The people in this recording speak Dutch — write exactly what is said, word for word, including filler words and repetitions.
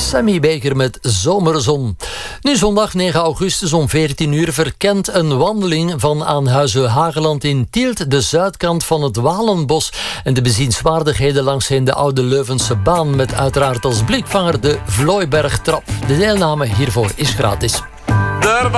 Sammy Baker met Zomerzon. Nu zondag negen augustus om veertien uur verkent een wandeling van Aanhuizen-Hageland in Tielt de zuidkant van het Walenbos en de bezienswaardigheden langs de oude Leuvense baan met uiteraard als blikvanger de Vlooibergtrap. De deelname hiervoor is gratis. Er